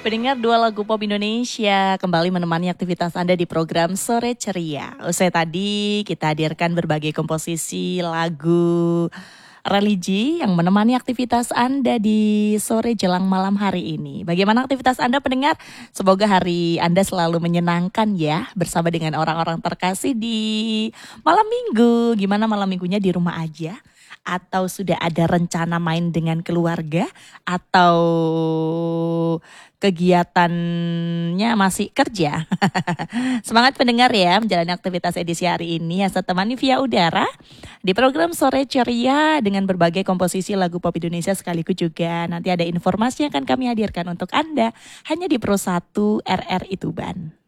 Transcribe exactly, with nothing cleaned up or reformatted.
Pendengar dua lagu pop Indonesia kembali menemani aktivitas Anda di program Sore Ceria. Usai tadi kita hadirkan berbagai komposisi lagu religi yang menemani aktivitas Anda di sore jelang malam hari ini. Bagaimana aktivitas Anda pendengar? Semoga hari Anda selalu menyenangkan ya bersama dengan orang-orang terkasih di malam minggu. Gimana malam minggunya di rumah aja? Atau sudah ada rencana main dengan keluarga? Atau kegiatannya masih kerja? Semangat pendengar ya menjalani aktivitas edisi hari ini. Yang saya temani via udara di program Sore Ceria dengan berbagai komposisi lagu pop Indonesia, sekaligus juga nanti ada informasi yang akan kami hadirkan untuk Anda hanya di Pro satu R R I Tuban.